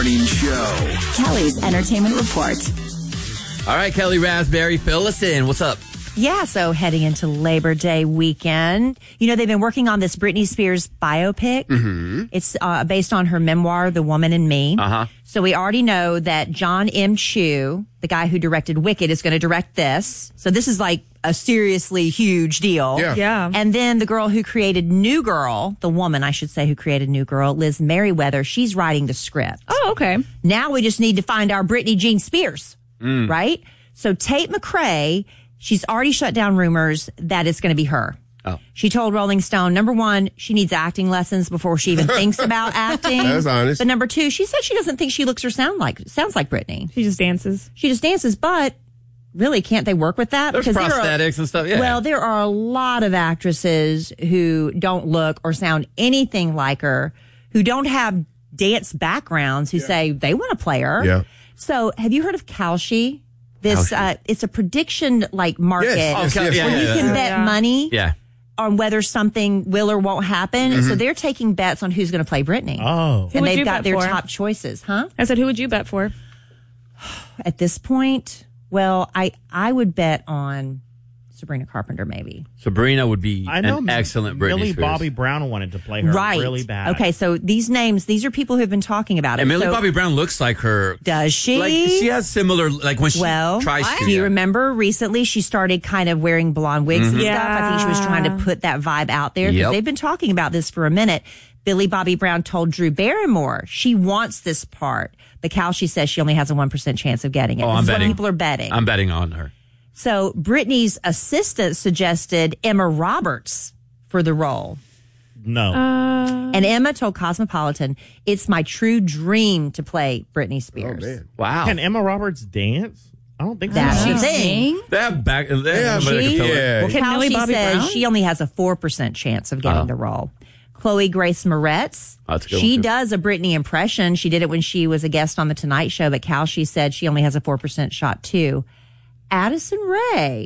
Morning Show. Kelly's Entertainment Report. All right, Kelly Raspberry, fill us in. What's up? Yeah, so heading into Labor Day weekend, you know, they've been working on this Britney Spears biopic. Mm-hmm. It's based on her memoir, The Woman in Me. Uh-huh. So we already know that John M. Chu, the guy who directed Wicked, is going to direct this. So this is like a seriously huge deal. Yeah. And then the girl who created New Girl, the woman, I should say, who created New Girl, Liz Merriweather, she's writing the script. Oh, okay. Now we just need to find our Britney Jean Spears, right? So Tate McRae, she's already shut down rumors that it's going to be her. Oh. She told Rolling Stone, number one, she needs acting lessons before she even thinks about acting. That's honest. But number two, she said she doesn't think she looks or sounds like Britney. She just dances. She just dances, but really, can't they work with that? There's prosthetics and stuff, yeah. Well, there are a lot of actresses who don't look or sound anything like her, who don't have dance backgrounds, who say they want to play her. Yeah. So have you heard of Kalshi? This, it's a prediction like market Yes, where yes, you can bet money Yeah. on whether something will or won't happen. So they're taking bets on who's going to play Britney. Oh. Who And would they've you got bet their for? top choices, huh? I said, who would you bet for? At this point, well, I would bet on Sabrina Carpenter, maybe. Sabrina would be I know an excellent Britney Millie Spears. Bobby Brown wanted to play her Right. really bad. Okay, so these names, these are people who've been talking about it. And Millie So- Bobby Brown looks like her. Does she? Like, she has similar, like when she tries to. do you yeah. remember recently she started kind of wearing blonde wigs and Yeah. stuff? I think she was trying to put that vibe out there because Yep. they've been talking about this for a minute. Billie Bobby Brown told Drew Barrymore she wants this part, but Kalshi says she only has a 1% chance of getting it. Oh, This I'm is what betting. people are betting. I'm betting on her. So Britney's assistant suggested Emma Roberts for the role. No. And Emma told Cosmopolitan, it's my true dream to play Britney Spears. Oh, man. Wow. Can Emma Roberts dance? I don't think That's so. the thing. They have back. They Yeah, have she- yeah. Can Millie Kalshi Bobby says Brown? she only has a 4% chance of getting the role. Chloe Grace Moretz, That's a good she one, too. does a Britney impression. She did it when she was a guest on The Tonight Show, but Kalshi said she only has a 4% shot too. Addison Rae.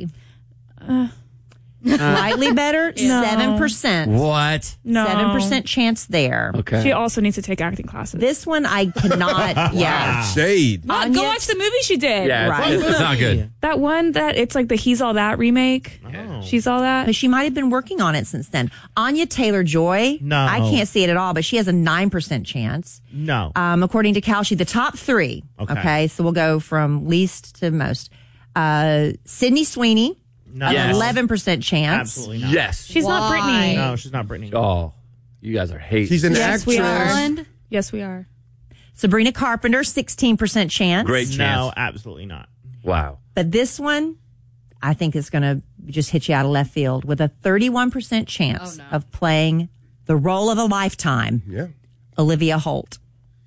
Slightly better, 7%. What? No. 7% chance there. Okay. She also needs to take acting classes. This one I cannot, yeah. Shade. Go watch the movie she did. yeah, Right. it's not good. That one that it's like the He's All That remake. Oh. She's All That. But she might have been working on it since then. Anya Taylor-Joy. No. I can't see it at all, but she has a 9% chance. No. According to Kalshi, the top three. Okay. So we'll go from least to most. Sydney Sweeney, No. an Yes. 11% chance. Absolutely not. Yes. She's not Britney. No, she's not Britney. Oh, you guys are hating. She's an Yes, we actress. are. Yes, we are. Sabrina Carpenter, 16% chance. Great No, chance. absolutely not. Wow. But this one, I think is going to just hit you out of left field with a 31% chance of playing the role of a lifetime, Yeah. Olivia Holt.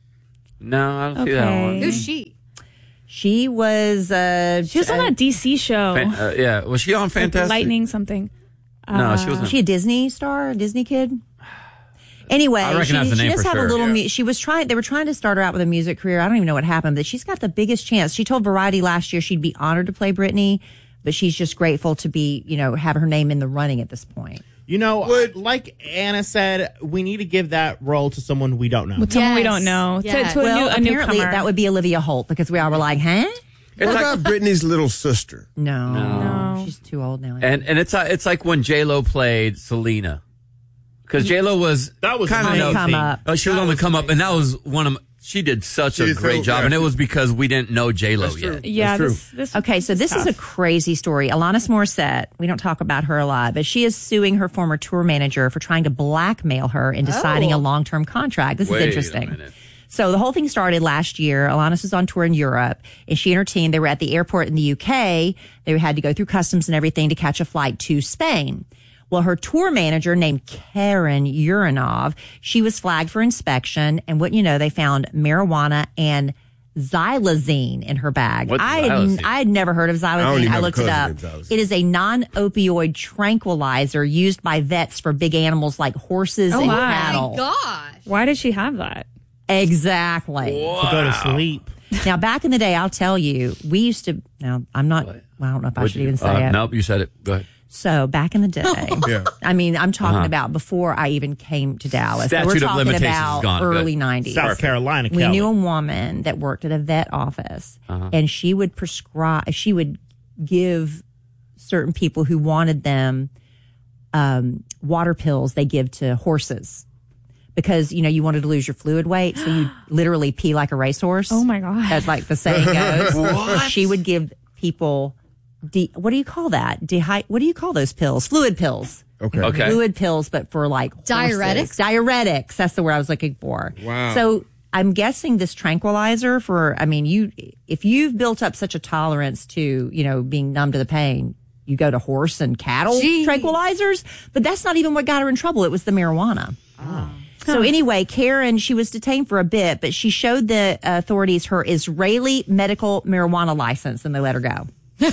No, I don't see that Okay. one. Who's she? She was She was on that DC show. Yeah. Was she on Fantastic? Lightning something. No, she wasn't. she a Disney star, a Disney kid? Anyway, I recognize the she name does for have sure. a little. Yeah. She was trying. They were trying to start her out with a music career. I don't even know what happened, but she's got the biggest chance. She told Variety last year she'd be honored to play Britney, but she's just grateful to be, have her name in the running at this point. You know, like Anna said, we need to give that role to someone we don't know. With someone we Yes. don't know. Yes. To a Well, new apparently newcomer. that would be Olivia Holt because we all were like, huh? What about Britney's little sister? No, she's too old now. And it's like when J-Lo played Selena. Because J-Lo was That was kind of amazing. Come up. Oh, she was on the come up, and that was one of she did such She a did great so- job, yeah. and it was because we didn't know J-Lo That's true. yet. yeah, That's true. this Okay, so this is a tough. crazy story. Alanis Morissette, we don't talk about her a lot, but she is suing her former tour manager for trying to blackmail her into signing a long-term contract. This Wait is a interesting. minute. So the whole thing started last year. Alanis was on tour in Europe, and she and her team, they were at the airport in the UK. They had to go through customs and everything to catch a flight to Spain. Well, her tour manager named Karen Uranov, she was flagged for inspection, and what you know, they found marijuana and xylazine in her bag. What's I xylazine? had never heard of I don't xylazine. even I have a looked it cousin up. named Xylazine. It is a non-opioid tranquilizer used by vets for big animals like horses and my. cattle. Gosh. Why did she have that? Exactly. To go to sleep. Now, back in the day, I'll tell you, we used to. Now, I'm not. Well, I don't know if I should even say it. Nope, you said it. Go ahead. So back in the day, Yeah. I mean, I'm talking about before I even came to Dallas. So we're Statute of talking limitations about is gone. early Good. 90s. South Carolina, We Kelly. knew a woman that worked at a vet office, and she would prescribe, she would give certain people who wanted them water pills they give to horses. Because, you know, you wanted to lose your fluid weight, so you literally pee like a racehorse. Oh, my God. As like the saying goes. She would give people, what do you call that? What do you call those pills? Fluid pills. Okay. Fluid pills, but for like horses. Diuretics. That's the word I was looking for. Wow. So I'm guessing this tranquilizer if you've built up such a tolerance to, you know, being numb to the pain, you go to horse and cattle tranquilizers, but that's not even what got her in trouble. It was the marijuana. So anyway, Karen, she was detained for a bit, but she showed the authorities her Israeli medical marijuana license and they let her go.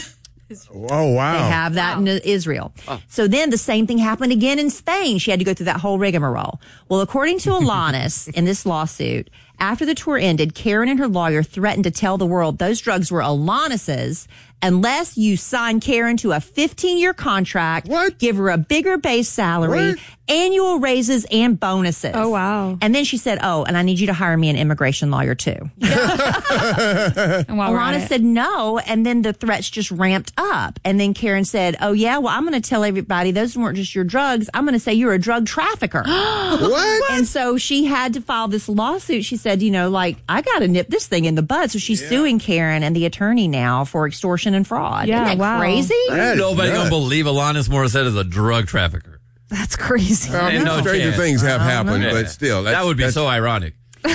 Oh, wow. They have that in Israel. So then the same thing happened again in Spain. She had to go through that whole rigmarole. Well, according to Alanis in this lawsuit, after the tour ended, Karen and her lawyer threatened to tell the world those drugs were Alanis's unless you sign Karen to a 15-year contract, give her a bigger base salary, annual raises, and bonuses. Oh, wow. And then she said, and I need you to hire me an immigration lawyer, too. And while we're at Alana it- said no, and then the threats just ramped up. And then Karen said, I'm going to tell everybody those weren't just your drugs. I'm going to say you're a drug trafficker. What? And so she had to file this lawsuit. She said, I got to nip this thing in the bud. So she's suing Karen and the attorney now for extortion and fraud. Yeah, Isn't that wow. crazy? That is Nobody nuts. gonna believe Alanis Morissette is a drug trafficker. That's crazy. Ain't no Stranger chance. things have happened, Yeah. but still. that would be so ironic.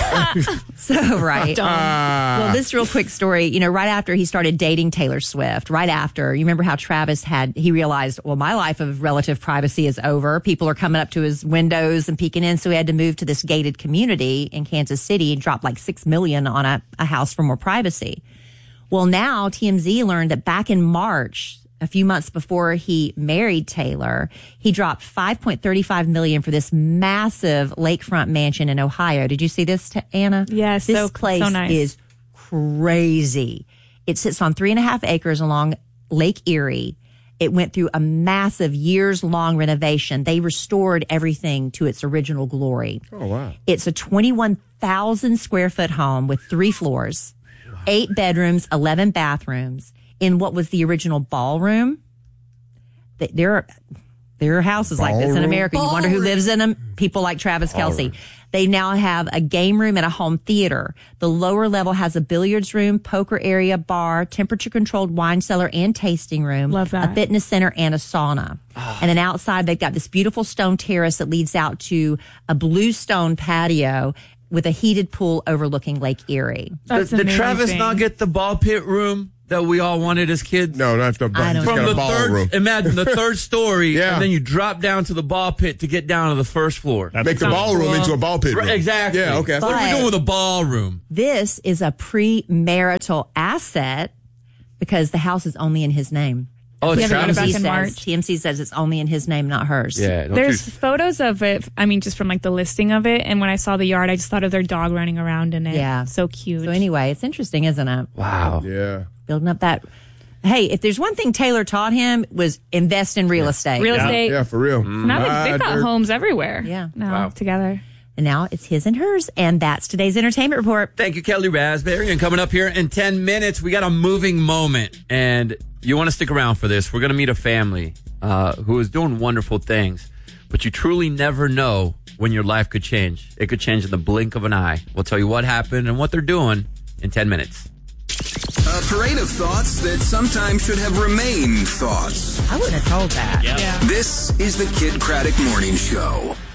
So, right. Well, this real quick story, right after he started dating Taylor Swift, right after, you remember how Travis he realized, my life of relative privacy is over. People are coming up to his windows and peeking in. So he had to move to this gated community in Kansas City and drop like $6 million on a house for more privacy. Well, now TMZ learned that back in March, a few months before he married Taylor, he dropped $5.35 million for this massive lakefront mansion in Ohio. Did you see this, Anna? Yes, This so place nice. is crazy. It sits on 3.5 acres along Lake Erie. It went through a massive years-long renovation. They restored everything to its original glory. Oh, wow. It's a 21,000 square foot home with 3 floors, 8 bedrooms, 11 bathrooms in what was the original ballroom. There are houses like this in Ballroom? America. You wonder who lives in them? People like Travis Kelce. They now have a game room and a home theater. The lower level has a billiards room, poker area, bar, temperature-controlled wine cellar, and tasting room. Love that. A fitness center and a sauna. And then outside, they've got this beautiful stone terrace that leads out to a blue stone patio with a heated pool overlooking Lake Erie. That's Did Travis amazing. not get the ball pit room that we all wanted as kids? No, not the I don't just From got a the ballroom. imagine the third story, Yeah. and then you drop down to the ball pit to get down to the first floor. Make the ballroom into a ball pit room. Right, exactly. Yeah, okay. What are we But- doing with a ballroom? This is a premarital asset because the house is only in his name. Oh, it's Yeah, they got it Travis. back TMZ in says, March. TMZ says it's only in his name, not hers. Yeah, don't There's you- photos of it. I mean, just from like the listing of it. And when I saw the yard, I just thought of their dog running around in it. Yeah. So cute. So anyway, it's interesting, isn't it? wow. Yeah. Building up that. Hey, if there's one thing Taylor taught him was invest in real estate. Real estate. Yeah, for real. Now they've got homes everywhere. Yeah. Now together. And now it's his and hers. And that's today's entertainment report. Thank you, Kelly Raspberry. And coming up here in 10 minutes, we got a moving moment. And you want to stick around for this. We're going to meet a family who is doing wonderful things. But you truly never know when your life could change. It could change in the blink of an eye. We'll tell you what happened and what they're doing in 10 minutes. A parade of thoughts that sometimes should have remained thoughts. I wouldn't have told that. This is the Kid Craddock Morning Show.